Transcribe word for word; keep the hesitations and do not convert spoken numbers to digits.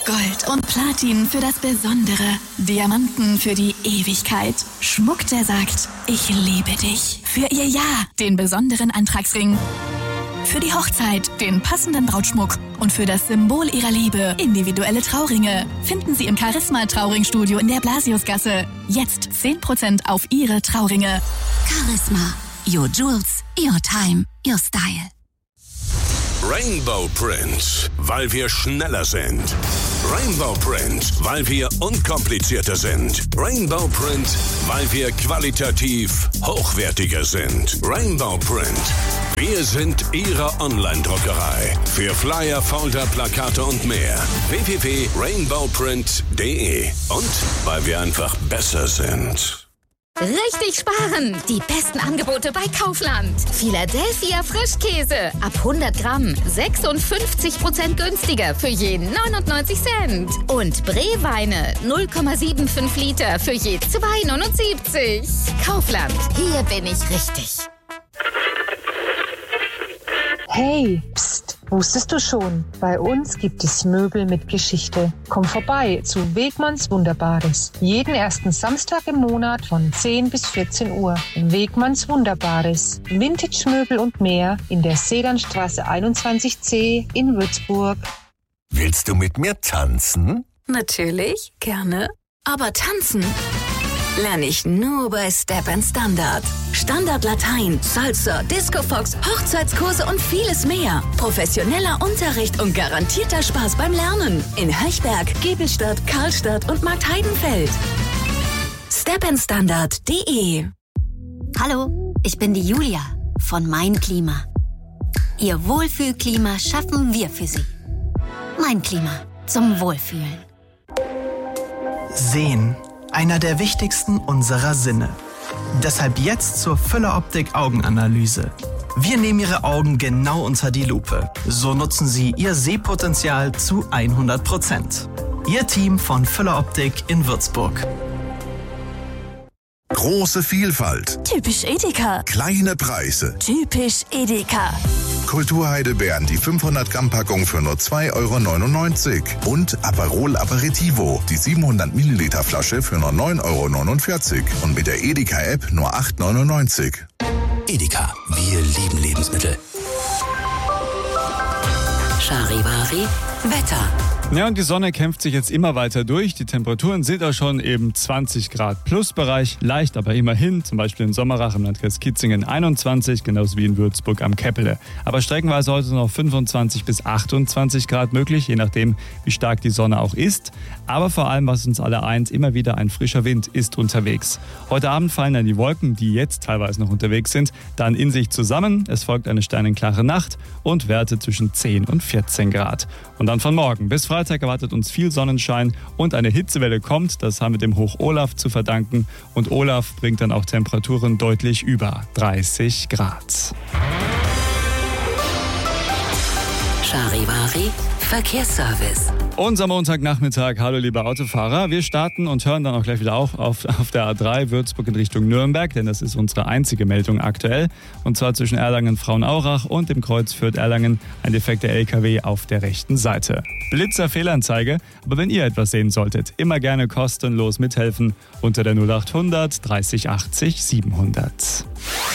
Gold und Platin für das Besondere. Diamanten für die Ewigkeit. Schmuck, der sagt, ich liebe dich. Für ihr Ja, den besonderen Antragsring. Für die Hochzeit den passenden Brautschmuck. Und für das Symbol ihrer Liebe individuelle Trauringe. Finden Sie im Charisma Trauringstudio in der Blasiusgasse. Jetzt zehn Prozent auf Ihre Trauringe. Charisma. Your jewels, your time, your style. Rainbow Print, weil wir schneller sind. Rainbow Print, weil wir unkomplizierter sind. Rainbow Print, weil wir qualitativ hochwertiger sind. Rainbow Print, wir sind Ihre Online-Druckerei. Für Flyer, Folder, Plakate und mehr. w w w punkt rainbow print punkt d e. Und weil wir einfach besser sind. Richtig sparen! Die besten Angebote bei Kaufland. Philadelphia Frischkäse. Ab hundert Gramm. sechsundfünfzig Prozent günstiger für je neunundneunzig Cent. Und Breweine. null Komma fünfundsiebzig Liter für je zwei neunundsiebzig. Kaufland. Hier bin ich richtig. Hey, pst, wusstest du schon? Bei uns gibt es Möbel mit Geschichte. Komm vorbei zu Wegmanns Wunderbares. Jeden ersten Samstag im Monat von zehn bis vierzehn Uhr. Wegmanns Wunderbares. Vintage-Möbel und mehr in der Sedanstraße einundzwanzig C in Würzburg. Willst du mit mir tanzen? Natürlich, gerne. Aber tanzen lerne ich nur bei Step and Standard. Standard Latein, Salsa, Disco Fox, Hochzeitskurse und vieles mehr. Professioneller Unterricht und garantierter Spaß beim Lernen. In Höchberg, Giebelstadt, Karlstadt und Marktheidenfeld. step and standard punkt de. Hallo, ich bin die Julia von Mein Klima. Ihr Wohlfühlklima schaffen wir für Sie. Mein Klima zum Wohlfühlen. Sehen. Einer der wichtigsten unserer Sinne. Deshalb jetzt zur Füller Optik Augenanalyse. Wir nehmen Ihre Augen genau unter die Lupe. So nutzen Sie Ihr Sehpotenzial zu hundert Prozent. Ihr Team von Füller Optik in Würzburg. Große Vielfalt. Typisch Edeka. Kleine Preise. Typisch Edeka. Kulturheidelbeeren, die fünfhundert Gramm Packung für nur zwei Euro neunundneunzig. Und Aperol Aperitivo, die siebenhundert Milliliter Flasche für nur neun Euro neunundvierzig. Und mit der Edeka-App nur acht Euro neunundneunzig. Edeka, wir lieben Lebensmittel. Charivari Wetter. Ja, und die Sonne kämpft sich jetzt immer weiter durch. Die Temperaturen sind auch schon im zwanzig Grad Plusbereich. Leicht, aber immerhin. Zum Beispiel in Sommerach im Landkreis Kitzingen einundzwanzig, genauso wie in Würzburg am Käppele. Aber streckenweise heute noch fünfundzwanzig bis achtundzwanzig Grad möglich, je nachdem, wie stark die Sonne auch ist. Aber vor allem, was uns alle eint, immer wieder ein frischer Wind ist unterwegs. Heute Abend fallen dann die Wolken, die jetzt teilweise noch unterwegs sind, dann in sich zusammen. Es folgt eine sternenklare Nacht und Werte zwischen zehn und vierzehn Grad. Und dann von morgen bis Freitag erwartet uns viel Sonnenschein und eine Hitzewelle kommt. Das haben wir dem Hoch Olaf zu verdanken. Und Olaf bringt dann auch Temperaturen deutlich über dreißig Grad. Charivari Verkehrsservice. Unser Montagnachmittag. Hallo liebe Autofahrer. Wir starten und hören dann auch gleich wieder auf, auf, auf der A drei Würzburg in Richtung Nürnberg, denn das ist unsere einzige Meldung aktuell. Und zwar zwischen Erlangen-Frauenaurach und dem Kreuz Fürth-Erlangen ein defekter L K W auf der rechten Seite. Blitzer-Fehlanzeige, aber wenn ihr etwas sehen solltet, immer gerne kostenlos mithelfen unter der null acht hundert dreißig achtzig siebenhundert.